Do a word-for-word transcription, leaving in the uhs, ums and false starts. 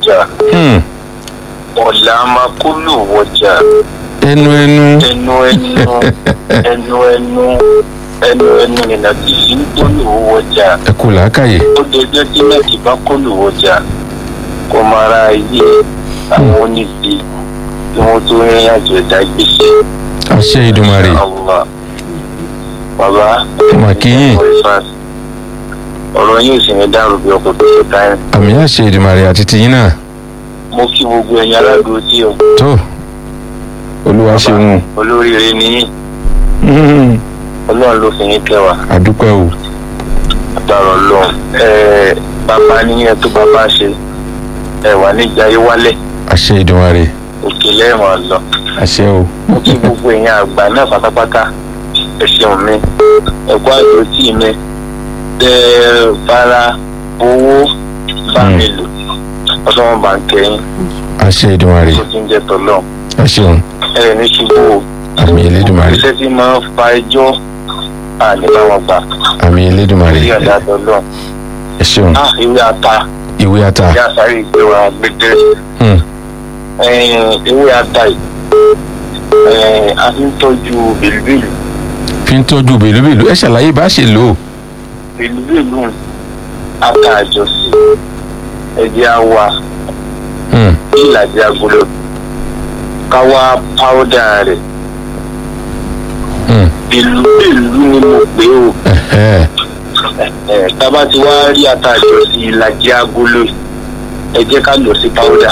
wọjà. Hmm. Ọ̀la máa kólù wọjà. ẹnu ẹnu. Ẹnu ẹnu ẹnu ẹnu ẹnu ẹnu ìlànà tí yìí ń kólù wọjà. ẹ kú làákàyè. Ó dẹjọ́ tí mẹ́tì bá kólù wọjà. Kó máa ra iye àwọn oníbi tí wọ́n tó rìn àjò ẹ̀dá gbèsè. àṣẹ Ìdùmarè. Allah. Bàbá. mà kí yín. Ọ̀rọ̀ yóò sì ní dàrú bí ọkọ̀ tó ṣe táyà. àmì àṣẹ Ìdùmarè àti tiyín náà. Mo kí gbogbo ẹ̀yin aládùúgbò tí o. tó olúwa ṣeun. Olóríire ni yín. Hmm. Ọlọ́run ló fi yín kẹwàá. àdúpẹ́ o. Àtàrọ̀ lọ. Ẹ bàbá níyẹn tó bàbá ṣe. Ẹ wà níjà ayé wálẹ̀. àṣẹ Ìdùmarè. Òkè lẹ́ẹ̀mọ̀ lọ. àṣẹ o. Mo kí gbogbo ẹ̀yin àgbà náà pátápátá. Ẹ ṣeun mi. Ẹ̀kọ́ àdótì mi. Ẹ fara owó bá mi lò. Ọlọ́run bá ń kẹ́yìn. àṣẹ Ìdùmarè. Tó ti ń jẹ́ tọ́lọ́. ẹ ṣeun. Ẹ ní ṣubú o. àmì Elédùmarè. Iṣẹ́ tí máa ń fa ẹjọ́ àní bá wọn gbà. àmì Elédùmarè. Ilé ọ̀dà tọ́lọ́. ẹ ṣeun. Ah, ìwé ata. ìwé ata. Ìyá sáré ìgbé wa gbẹdẹ. Hmm. Ewé ata yìí. A fi ń tọ́jú bèlúbèlú. fi ń tọ́jú bèlúbèlú ẹ ṣàlàyé bá ṣe lò ó. Bèlúbèlú ata àjọsí. Ẹ̀jẹ̀ awa. Hmm. Ìlàjì agolo. Káwá páódà rẹ̀. Hmm. Bèlúbèlú ni mo pè ó. Ẹ̀hẹ́. Tábà ti wá rí ata àjọsí ìlàjì agolo. Ẹ jẹ́ ká lọ sí páódà.